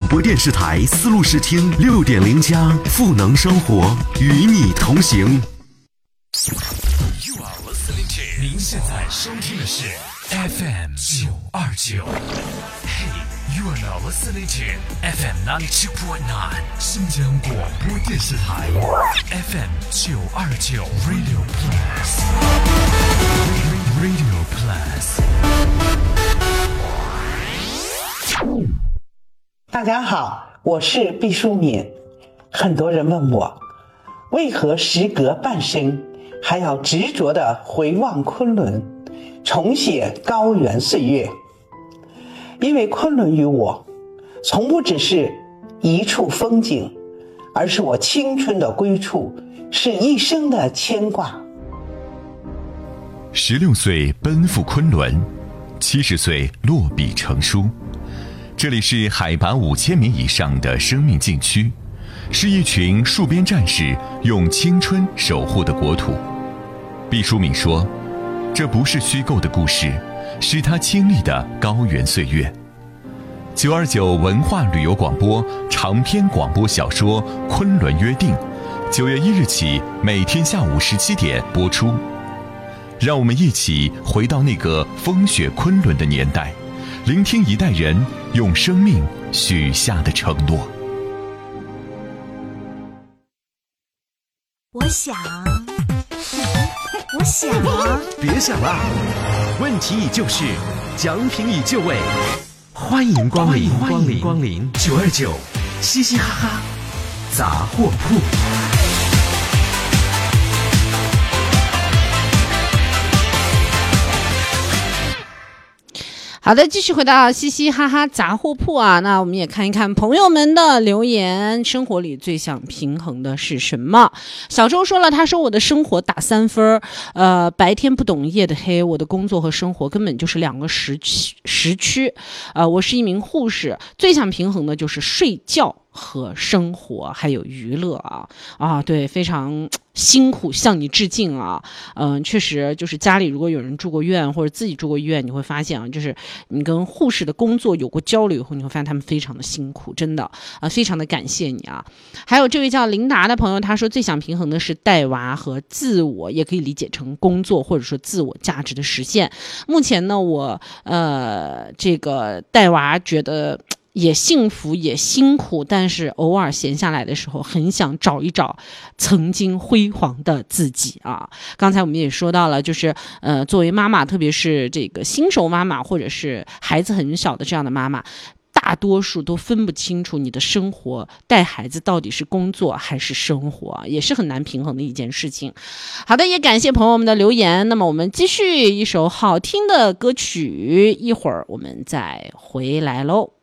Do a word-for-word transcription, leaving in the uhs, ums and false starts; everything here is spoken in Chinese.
播电视台丝路视听六点零加赋能生活，与你同行。 您现在收听的是 F M 九二九。Hey, you are now listening to F M ninety-two point nine 新疆广播电视台 F M 九二九 Radio Plus Radio Plus。 大家好，我是毕淑敏。很多人问我，为何时隔半生还要执着地回望昆仑，重写高原岁月？因为昆仑于我，从不只是一处风景，而是我青春的归处，是一生的牵挂。 十六岁奔赴昆仑，七十岁落笔成书。这里是海拔五千米以上的生命禁区，是一群戍边战士用青春守护的国土。毕淑敏说，这不是虚构的故事，是他经历的高原岁月。九二九文化旅游广播长篇广播小说《昆仑约定》，九月一日起每天下午十七点播出。让我们一起回到那个风雪昆仑的年代，聆听一代人用生命许下的承诺。 我想，我想， 别想了，问题已就绪，奖品已就位，欢迎光临，欢迎光临九二九，嘻嘻哈哈，杂货铺。 好的，继续回到嘻嘻哈哈杂货铺啊，那我们也看一看朋友们的留言。生活里最想平衡的是什么？小周说了，他说我的生活打三分，呃，白天不懂夜的黑，我的工作和生活根本就是两个时区时区。呃，我是一名护士，最想平衡的就是睡觉和生活还有娱乐啊啊，对，非常辛苦，向你致敬啊。嗯、呃，确实就是家里如果有人住过院或者自己住过医院，你会发现啊，就是你跟护士的工作有过交流以后，你会发现他们非常的辛苦，真的啊、呃，非常的感谢你啊。还有这位叫琳达的朋友，他说最想平衡的是带娃和自我，也可以理解成工作或者说自我价值的实现。目前呢，我呃这个带娃觉得也幸福也辛苦，但是偶尔闲下来的时候，很想找一找曾经辉煌的自己啊。刚才我们也说到了，就是呃，作为妈妈，特别是这个新手妈妈或者是孩子很小的这样的妈妈，大多数都分不清楚你的生活带孩子到底是工作还是生活，也是很难平衡的一件事情。好的，也感谢朋友们的留言。那么我们继续一首好听的歌曲，一会儿我们再回来喽。